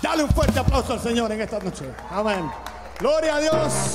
Dale un fuerte aplauso al Señor en esta noche. Amén. Gloria a Dios.